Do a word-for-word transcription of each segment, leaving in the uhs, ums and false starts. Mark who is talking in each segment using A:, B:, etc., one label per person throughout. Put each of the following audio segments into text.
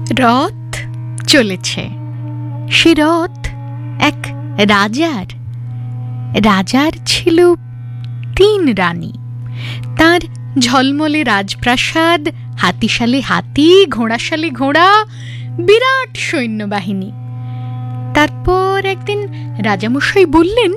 A: রথ চলেছে। সে রথ এক রাজার। রাজার ছিল তিন রানী। তার ঝলমলে রাজপ্রাসাদ, হাতিশালে হাতি, ঘোড়াশালে ঘোড়া, বিরাট সৈন্যবাহিনী। তারপর একদিন রাজামশাই বললেন,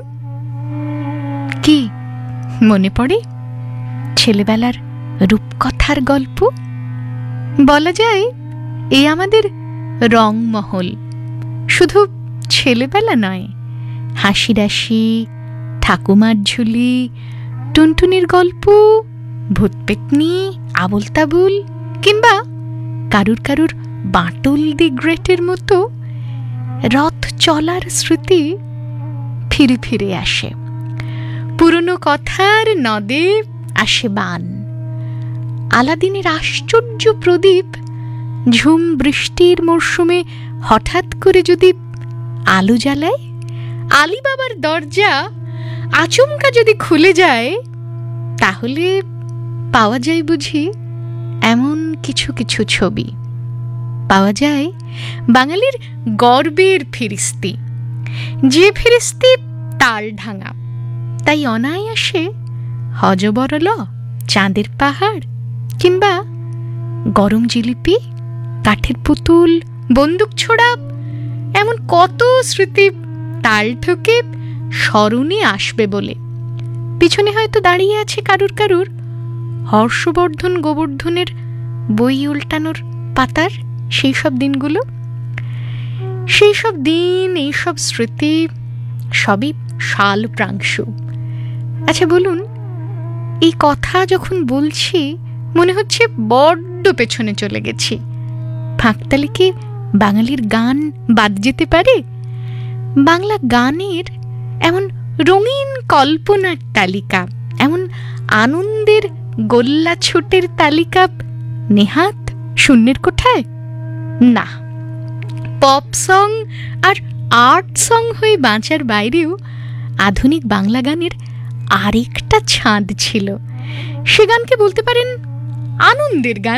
A: কি মনে পড়ে ছেলেবেলার রূপকথার গল্প? বলা যায় এ আমাদের রংমহল। শুধু ছেলেবেলা নয়, হাসিরাশি, ঠাকুমার ঝুলি, টুনটুনির গল্প, ভূতপেতনি, আবল তাবুল, কিংবা কারুর কারুর বাঁটুল দি গ্রেটের মতো রথ চলার স্মৃতি ফিরে ফিরে আসে। পুরনো কথার নদে আসে বান। আলাদিনের আশ্চর্য প্রদীপ ঝুম বৃষ্টির মরশুমে হঠাৎ করে যদি আলো জ্বালায়, আলিবাবার দরজা আচমকা যদি খুলে যায়, তাহলে পাওয়া যায় বুঝি এমন কিছু কিছু ছবি। পাওয়া যায় বাঙালির গর্বের ফিরিস্তি, যে ফিরিস্তি তাল ঢাঙা, তাই অনায়াসে হজবরল, চাঁদের পাহাড়, কিংবা গরম জিলিপি, কাঠের পুতুল, বন্দুক ছোড়া, এমন কত স্মৃতি তাল ঠকে স্মরণে আসবে বলে পিছনে হয়তো দাঁড়িয়ে আছে কারুর কারুর হর্ষবর্ধন গোবর্ধনের বই উল্টানোর পাতার সেই সব দিনগুলো। সেই সব দিন, এইসব স্মৃতি সবই শাল প্রাংশু। আচ্ছা বলুন, এই কথা যখন বলছি মনে হচ্ছে বড্ড পেছনে চলে গেছি। ফাঁকতালে কি বাঙালির গান বাদ যেতে পারে? বাংলা গানের এমন রঙিন কল্পনার তালিকা, এমন আনন্দের গোল্লা ছুটের তালিকা নেহাত শূন্যের কোঠায়? না, পপ সং আর আর্ট সং হয়ে বাঁচার বাইরেও আধুনিক বাংলা গানের আরেকটা ছাঁদ ছিল। সে গানকে বলতে পারেন আনন্দের গান।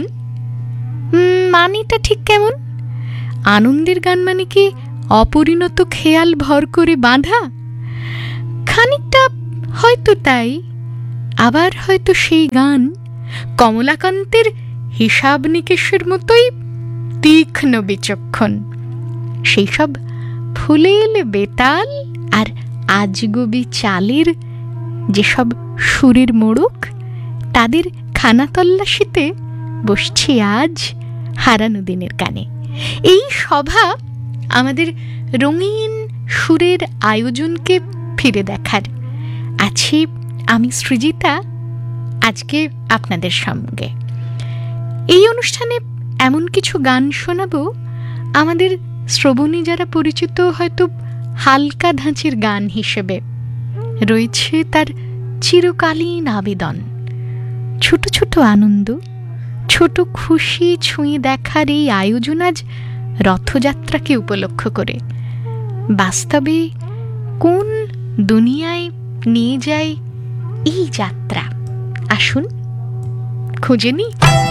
A: মানেটা ঠিক কেমন? আনন্দের গান মানে কি অপরিণত খেয়াল ভর করে বাঁধা? খানিকটা হয়তো তাই, আবার হয়তো সেই গান কমলাকান্তের হিসাব নিকেশের মতোই তীক্ষ্ণ বিচক্ষণ। সেই সব ফুলে এলে বেতাল আর আজগুবি চালের যেসব সুরের মোড়ক, তাদের খানা তল্লাশিতে বসছি আজ হারানো দিনের গানে। এই সভা আমাদের রঙিন সুরের আয়োজনকে ফিরে দেখার। আছি আমি সৃজিতা, আজকে আপনাদের সঙ্গে। এই অনুষ্ঠানে এমন কিছু গান শোনাবো আমাদের শ্রবণী যারা পরিচিত হয়তো হালকা ধাঁচের গান হিসেবে। রয়েছে তার চিরকালীন আবেদন, ছোট ছোট আনন্দ, ছোট খুশি ছুঁয়ে দেখার এই আয়োজন আজ রথযাত্রাকে উপলক্ষ করে। বাস্তবে কোন দুনিয়ায় নিয়ে যায় এই যাত্রা? আসুন খুঁজে নিই।